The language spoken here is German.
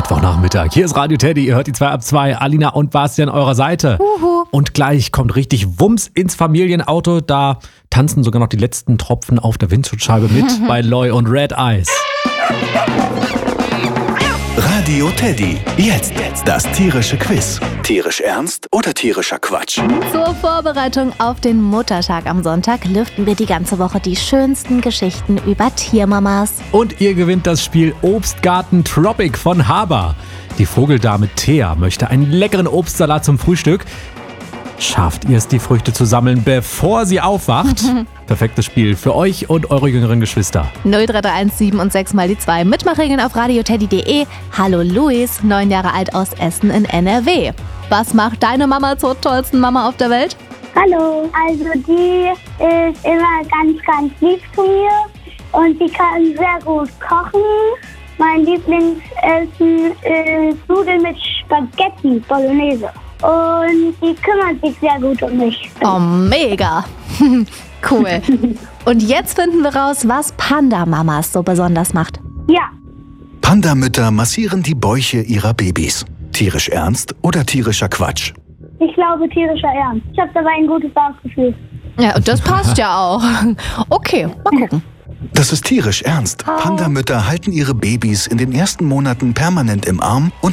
Mittwochnachmittag. Hier ist Radio Teddy, ihr hört die 2 ab 2. Alina und Basti an eurer Seite. Und gleich kommt richtig Wumms ins Familienauto. Da tanzen sogar noch die letzten Tropfen auf der Windschutzscheibe mit bei Loy und Red Eyes. Radio Teddy. Jetzt das tierische Quiz. Tierisch ernst oder tierischer Quatsch? Zur Vorbereitung auf den Muttertag am Sonntag lüften wir die ganze Woche die schönsten Geschichten über Tiermamas. Und ihr gewinnt das Spiel Obstgarten Tropic von Haber. Die Vogeldame Thea möchte einen leckeren Obstsalat zum Frühstück. Schafft ihr es, die Früchte zu sammeln, bevor sie aufwacht? Perfektes Spiel für euch und eure jüngeren Geschwister. 0331 7 und 6 mal die 2. Mitmachregeln auf radioteddy.de. Hallo Luis, 9 Jahre alt aus Essen in NRW. Was macht deine Mama zur tollsten Mama auf der Welt? Hallo, also die ist immer ganz lieb zu mir und die kann sehr gut kochen. Mein Lieblingsessen ist Nudeln mit Spaghetti Bolognese. Und die kümmert sich sehr gut um mich. Oh, mega. Cool. Und jetzt finden wir raus, was Panda-Mamas so besonders macht. Ja, Pandamütter massieren die Bäuche ihrer Babys. Tierisch ernst oder tierischer Quatsch? ich glaube tierischer Ernst. Ich habe dabei ein gutes Bauchgefühl. Ja, und das passt ja auch. Okay, mal gucken. Das ist tierisch ernst. Pandamütter halten ihre Babys in den ersten Monaten permanent im Arm und